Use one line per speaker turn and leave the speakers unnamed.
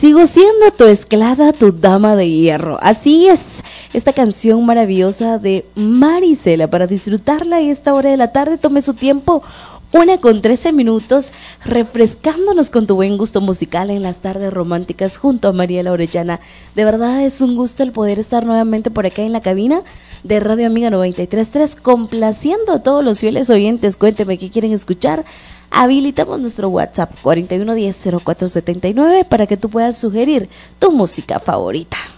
Sigo siendo tu esclava, tu dama de hierro. Así es, esta canción maravillosa de Marisela, para disfrutarla a esta hora de la tarde. Tome su tiempo, 1:13, refrescándonos con tu buen gusto musical en las tardes románticas junto a Mariela Orellana. De verdad es un gusto el poder estar nuevamente por acá en la cabina de Radio Amiga 93.3, complaciendo a todos los fieles oyentes. Cuénteme qué quieren escuchar. Habilitamos nuestro WhatsApp 4110-0479 para que tú puedas sugerir tu música favorita.